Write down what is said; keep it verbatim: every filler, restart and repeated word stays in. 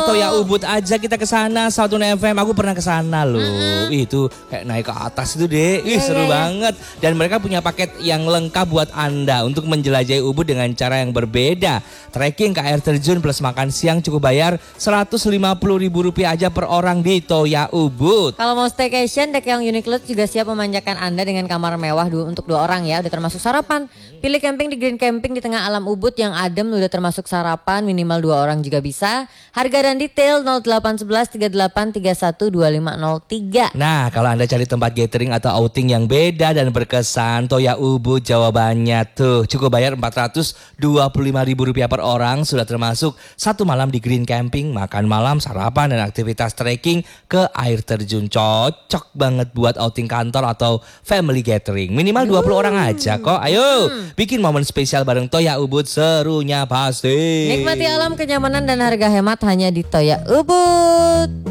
Toya Ubud aja kita ke sana. Satu F M aku pernah ke sana loh. Mm-hmm. Itu kayak naik ke atas itu deh. Ih, yeah, seru yeah, banget. Dan mereka punya paket yang lengkap buat Anda untuk menjelajahi Ubud dengan cara yang berbeda. Trekking ke air terjun plus makan siang cukup bayar seratus lima puluh ribu rupiah aja per orang di Toya Ubud. Kalau mau staycation, Daekeong Uniqlo juga siap memanjakan Anda dengan kamar mewah du- untuk dua orang ya. Udah termasuk sarapan. Pilih camping di Green Camping di tengah alam Ubud yang adem, udah termasuk sarapan, minimal dua orang juga bisa. Harga dan detail nol delapan satu satu tiga delapan tiga satu dua lima nol tiga. Nah, kalau Anda cari tempat gathering atau outing yang beda dan berkesan, Toya Ubud jawabannya tuh. Cukup bayar empat ratus dua puluh lima ribu rupiah per orang, sudah termasuk satu malam di Green Camping, makan malam, sarapan dan aktivitas trekking ke air terjun. Cocok banget buat outing kantor atau family gathering. Minimal dua puluh orang aja kok. Ayo, bikin momen spesial bareng Toya Ubud, serunya pasti. Nikmati alam, kenyamanan dan harga hemat hanya di Toya Ubud.